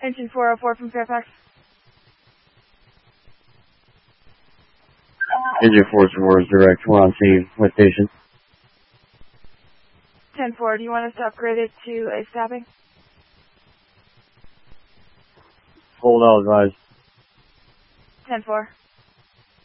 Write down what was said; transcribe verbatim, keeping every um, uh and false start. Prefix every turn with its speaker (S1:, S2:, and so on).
S1: Engine four oh four from Fairfax.
S2: Engine four oh four is direct. We're on scene. What station?
S1: ten four, do you want us to upgrade it to a stabbing?
S2: Hold, I'll advise.
S1: ten four.